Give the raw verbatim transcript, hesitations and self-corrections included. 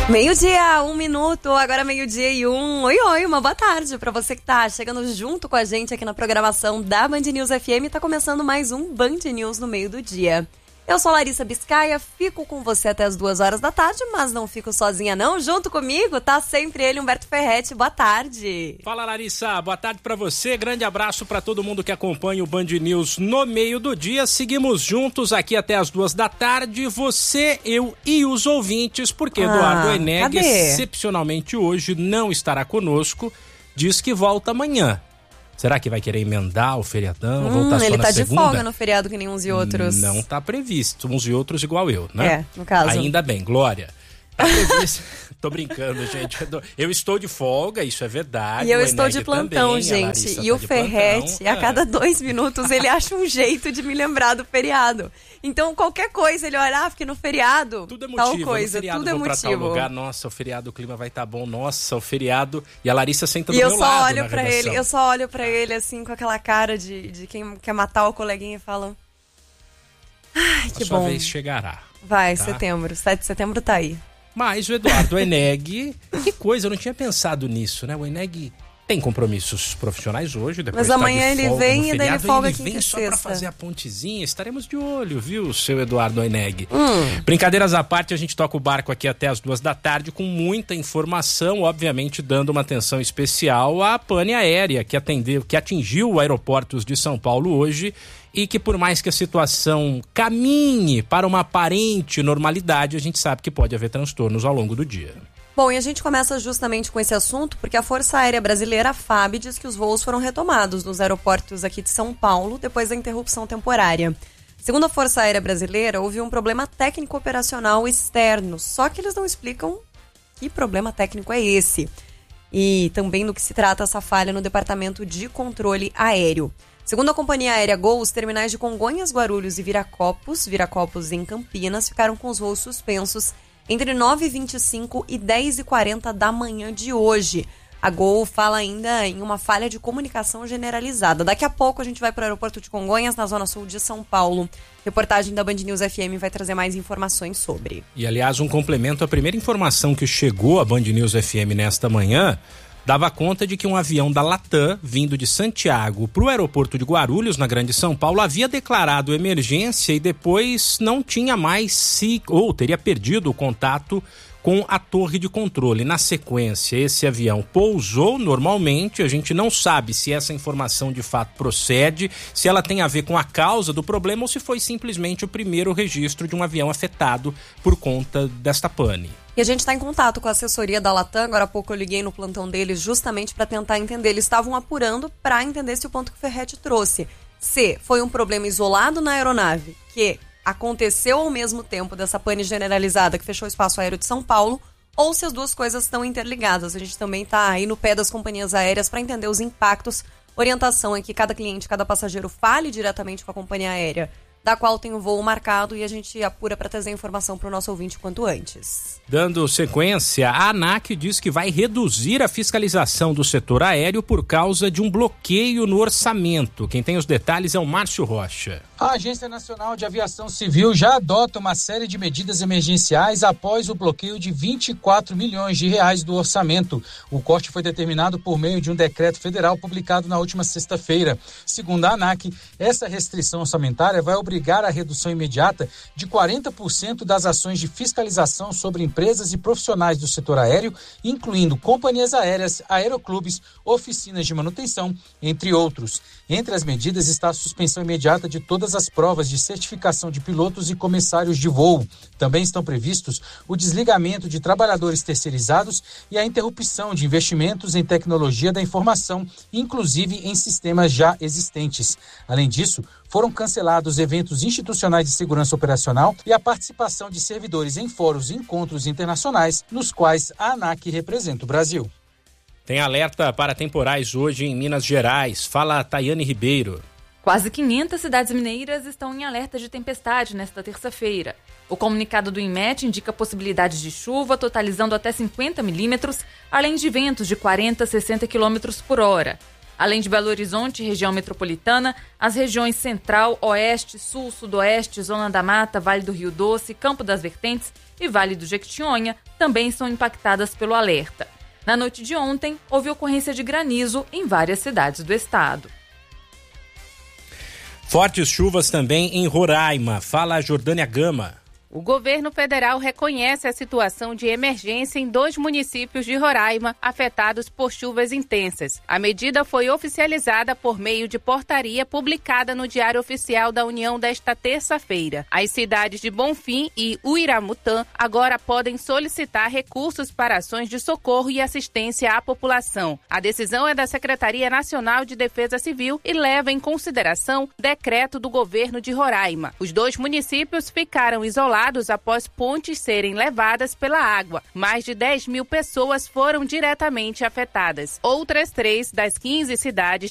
Meio-dia, um minuto, agora meio-dia e um. Oi, oi, uma boa tarde pra você que tá chegando junto com a gente aqui na programação da Band News F M. Tá começando mais um Band News no meio do dia. Eu sou Larissa Biscaia, fico com você até as duas horas da tarde, mas não fico sozinha não. Junto comigo tá sempre ele, Humberto Ferretti. Boa tarde. Fala, Larissa. Boa tarde pra você. Grande abraço pra todo mundo que acompanha o Band News no meio do dia. Seguimos juntos aqui até as duas da tarde. Você, eu e os ouvintes, porque ah, Eduardo Eneg, excepcionalmente hoje, não estará conosco. Diz que volta amanhã. Será que vai querer emendar o feriadão? Hum, voltar só ele na tá segunda? De folga no feriado que nem uns e outros. Não tá previsto. Uns e outros igual eu, né? É, no caso. Ainda bem, Glória. Tá previsto. Tô brincando, gente. Eu estou de folga, isso é verdade. E eu estou de plantão, também, gente. E tá o Ferretti, plantão. a cada dois minutos, ele acha um jeito de me lembrar do feriado. Então, qualquer coisa, ele olha, ah, porque no feriado, tudo é motivo, tal coisa, feriado, tudo é vou pra motivo. Tal lugar. Nossa, o feriado, o clima vai estar tá bom. Nossa, o feriado. E a Larissa senta do e meu eu só lado olho na pra redação. ele, eu só olho pra ele, assim, com aquela cara de, de quem quer matar o coleguinha e fala... Ai, que a sua bom. vez chegará. Vai, tá? setembro. sete de setembro tá aí. Mas o Eduardo Eneg, que coisa, eu não tinha pensado nisso, né? O Eneg tem compromissos profissionais hoje, depois mas amanhã tá de ele folga vem no e daí ele feriado, folga ele quinta vem e só sexta. pra fazer a pontezinha. Estaremos de olho, viu, seu Eduardo Eneg? Hum. Brincadeiras à parte, a gente toca o barco aqui até as duas da tarde com muita informação, obviamente dando uma atenção especial à pane aérea que atendeu, que atingiu aeroportos de São Paulo hoje e que, por mais que a situação caminhe para uma aparente normalidade, a gente sabe que pode haver transtornos ao longo do dia. Bom, e a gente começa justamente com esse assunto porque a Força Aérea Brasileira, a FAB, diz que os voos foram retomados nos aeroportos aqui de São Paulo depois da interrupção temporária. Segundo a Força Aérea Brasileira, houve um problema técnico operacional externo, só que eles não explicam que problema técnico é esse. E também do que se trata essa falha no Departamento de Controle Aéreo. Segundo a companhia aérea Gol, os terminais de Congonhas, Guarulhos e Viracopos, Viracopos em Campinas, ficaram com os voos suspensos entre nove e vinte e cinco e dez e quarenta da manhã de hoje. A Gol fala ainda em uma falha de comunicação generalizada. Daqui a pouco a gente vai para o aeroporto de Congonhas, na zona sul de São Paulo. Reportagem da Band News F M vai trazer mais informações sobre. E, aliás, um complemento, a primeira informação que chegou à Band News F M nesta manhã dava conta de que um avião da Latam, vindo de Santiago para o aeroporto de Guarulhos, na Grande São Paulo, havia declarado emergência e depois não tinha mais se, ou teria perdido o contato com a torre de controle. Na sequência, esse avião pousou normalmente, a gente não sabe se essa informação de fato procede, se ela tem a ver com a causa do problema ou se foi simplesmente o primeiro registro de um avião afetado por conta desta pane. E a gente está em contato com a assessoria da Latam, agora há pouco eu liguei no plantão deles justamente para tentar entender. Eles estavam apurando para entender se o ponto que o Ferretti trouxe, se foi um problema isolado na aeronave, que aconteceu ao mesmo tempo dessa pane generalizada que fechou o espaço aéreo de São Paulo, ou se as duas coisas estão interligadas. A gente também está aí no pé das companhias aéreas para entender os impactos. Orientação é que cada cliente, cada passageiro fale diretamente com a companhia aérea da qual tem o voo marcado e a gente apura para trazer a informação para o nosso ouvinte quanto antes. Dando sequência, a ANAC diz que vai reduzir a fiscalização do setor aéreo por causa de um bloqueio no orçamento. Quem tem os detalhes é o Márcio Rocha. A Agência Nacional de Aviação Civil já adota uma série de medidas emergenciais após o bloqueio de vinte e quatro milhões de reais do orçamento. O corte foi determinado por meio de um decreto federal publicado na última sexta-feira. Segundo a ANAC, essa restrição orçamentária vai obrigar a redução imediata de quarenta por cento das ações de fiscalização sobre empresas e profissionais do setor aéreo, incluindo companhias aéreas, aeroclubes, oficinas de manutenção, entre outros. Entre as medidas está a suspensão imediata de todas as provas de certificação de pilotos e comissários de voo. Também estão previstos o desligamento de trabalhadores terceirizados e a interrupção de investimentos em tecnologia da informação, inclusive em sistemas já existentes. Além disso, foram cancelados eventos institucionais de segurança operacional e a participação de servidores em fóruns e encontros internacionais, nos quais a ANAC representa o Brasil. Tem alerta para temporais hoje em Minas Gerais. Fala a Tayane Ribeiro. Quase quinhentas cidades mineiras estão em alerta de tempestade nesta terça-feira. O comunicado do INMET indica possibilidades de chuva, totalizando até cinquenta milímetros, além de ventos de quarenta a sessenta quilômetros por hora. Além de Belo Horizonte, região metropolitana, as regiões Central, Oeste, Sul, Sudoeste, Zona da Mata, Vale do Rio Doce, Campo das Vertentes e Vale do Jequitinhonha também são impactadas pelo alerta. Na noite de ontem, houve ocorrência de granizo em várias cidades do estado. Fortes chuvas também em Roraima. Fala a Jordânia Gama. O governo federal reconhece a situação de emergência em dois municípios de Roraima afetados por chuvas intensas. A medida foi oficializada por meio de portaria publicada no Diário Oficial da União desta terça-feira. As cidades de Bonfim e Uiramutã agora podem solicitar recursos para ações de socorro e assistência à população. A decisão é da Secretaria Nacional de Defesa Civil e leva em consideração decreto do governo de Roraima. Os dois municípios ficaram isolados após pontes serem levadas pela água. Mais de dez mil pessoas foram diretamente afetadas. Outras três das quinze cidades